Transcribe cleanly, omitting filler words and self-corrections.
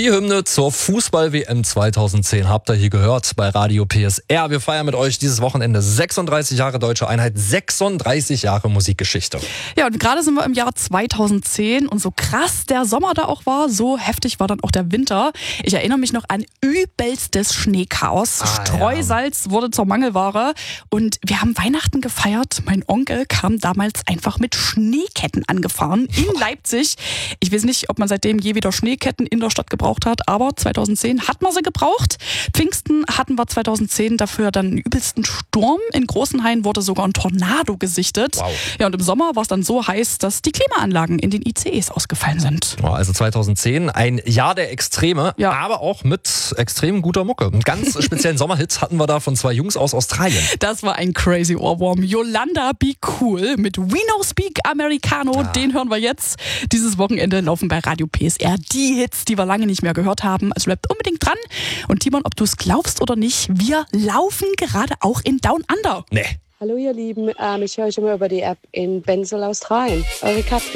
Die Hymne zur Fußball-WM 2010 habt ihr hier gehört bei Radio PSR. Wir feiern mit euch dieses Wochenende 36 Jahre Deutsche Einheit, 36 Jahre Musikgeschichte. Ja, und gerade sind wir im Jahr 2010 und so krass der Sommer da auch war, so heftig war dann auch der Winter. Ich erinnere mich noch an übelstes Schneechaos. Streusalz wurde zur Mangelware und wir haben Weihnachten gefeiert. Mein Onkel kam damals einfach mit Schneeketten angefahren in Leipzig. Ich weiß nicht, ob man seitdem je wieder Schneeketten in der Stadt gebraucht hat, aber 2010 hat man sie gebraucht. Pfingsten hatten wir 2010 dafür dann einen übelsten Sturm. In Großenhain wurde sogar ein Tornado gesichtet. Wow. Ja, und im Sommer war es dann so heiß, dass die Klimaanlagen in den ICEs ausgefallen sind. Also 2010, ein Jahr der Extreme, aber auch mit extrem guter Mucke. Einen ganz speziellen Sommerhit hatten wir da von zwei Jungs aus Australien. Das war ein crazy Ohrwurm. Yolanda Be Cool mit We No Speak Americano. Den hören wir jetzt. Dieses Wochenende laufen bei Radio PSR die Hits, die wir lange nicht mehr gehört haben. Also bleibt unbedingt dran. Und Timon, ob du es glaubst oder nicht, wir laufen gerade auch in Down Under. Nee. Hallo ihr Lieben, ich höre euch immer über die App in Benzel, Australien. Eure Katrin.